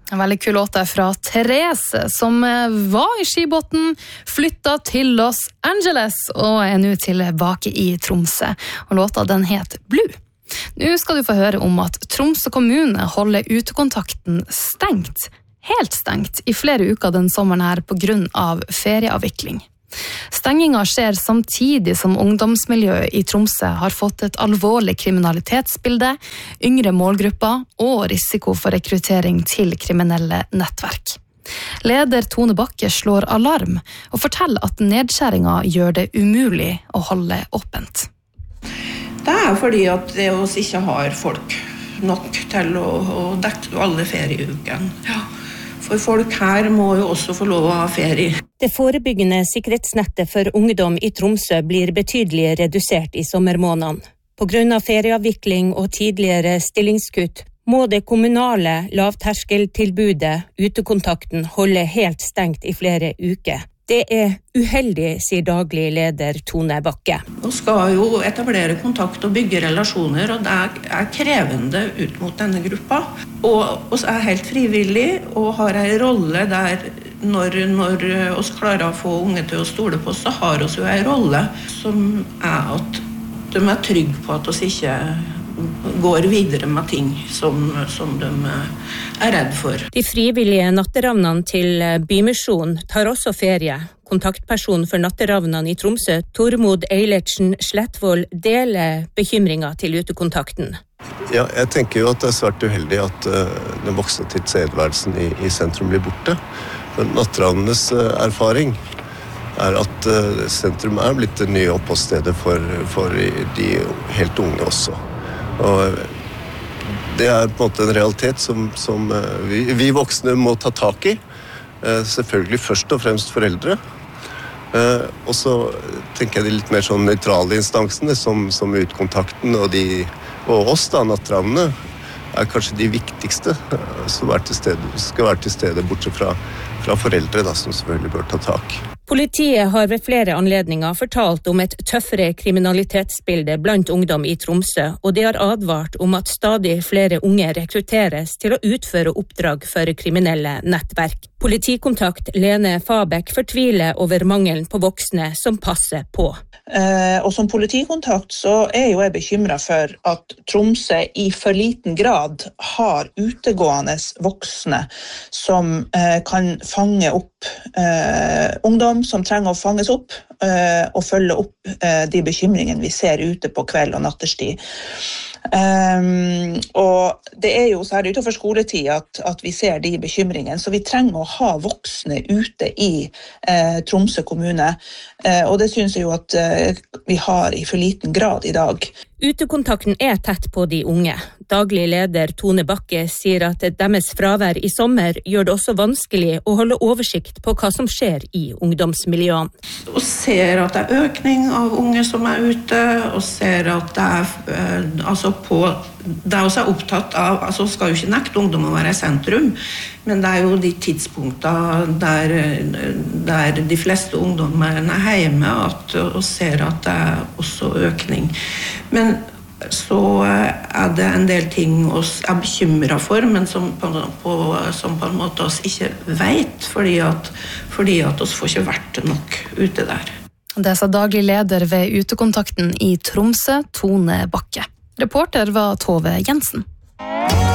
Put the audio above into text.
Veldig kul låt fra Therese, som var i Skibotn, flyttet til Los Angeles og nå tilbake i Tromsø. Og låta den het Blue. Nå skal du få høre om at Tromsø kommune holder utekontakten stengt, helt stengt, i flere uker den sommeren her på grunn av ferieavvikling. Stenginga skjer samtidig som ungdomsmiljøet i Tromsø har fått et alvorlig kriminalitetsbilde, yngre målgrupper og risiko for rekruttering til kriminelle nettverk. Leder Tone Bakke slår alarm og forteller at nedskjæringa gjør det umulig å holde åpent. Det fordi at det oss ikke har folk nok til å dekke alle ferieukene. Ja. For folk her må jo også få lov å ha ferie. Det forebyggende sikkerhetsnettet for ungdom i Tromsø blir betydelig redusert i sommermånedene. På grunn av ferieavvikling og tidligere stillingskutt må det kommunale lavterskeltilbudet utekontakten holde helt stengt i flere uker. Det uheldig, sier daglig leder Tone Bakke. Vi skal jo etablere kontakt og bygge relasjoner, og det krevende ut mot denne gruppa. Og vi helt frivillig og har en rolle der når vi klarer å få unge til å stole på, så har vi jo en rolle som at de trygge på at vi ikke går videre med ting som de redd for. De frivillige natteravnene til Bymisjon tar også ferie. Kontaktperson for natteravnene i Tromsø, Tormod Eilertsen Slettvold, deler bekymringen til utekontakten. Ja, jeg tenker jo at det svært uheldig at den voksne tilstedeværelsen i sentrum blir borte. Natteravnenes erfaring at sentrum blitt det nye oppholdsstedet for de helt unge også. Og det på en måte en realitet som vi voksne må ta tak i. Selvfølgelig først og fremst foreldre. Og så tenker jeg de litt mer sånn nøytrale instansene som utekontakten og oss da, nattravnene, kanskje de viktigste som skal være til stede bortsett fra foreldre da, som selvfølgelig bør ta tak. Politiet har ved flere anledninger fortalt om et tøffere kriminalitetsbilde blant ungdom i Tromsø, og de har advart om at stadig flere unge rekrutteres til å utføre oppdrag for kriminelle nettverk. Politikontakt Lene Fabek fortviler over mangelen på voksne som passer på. Og som politikontakt så jo jeg bekymret for at Tromsø i for liten grad har utegående voksne som kan fange opp ungdom som trenger å fanges opp og følge opp de bekymringene vi ser ute på kveld og natterstid. Og det jo særlig utenfor skoletid at vi ser de bekymringene, så vi trenger å ha voksne ute i Tromsø kommune, og det synes jeg jo at vi har i for liten grad i dag. Utekontakten tett på de unge. Daglig leder Tone Bakke sier at deres fravær i sommer gjør det også vanskelig å holde oversikt på hva som skjer i ungdomsmiljøene. Og ser at det økning av unge som ute, og ser at det det også opptatt av, skal jo ikke nekte ungdom å være i sentrum, men det jo de tidspunktene der de fleste ungdommene hjemme, og ser at det også økning. Men så det en del ting oss bekymret for, men som på en måte oss ikke vet, fordi at oss får ikke vært nok ute der. Det sa daglig leder ved utekontakten i Tromsø, Tone Bakke. Reporter var Tove Jensen.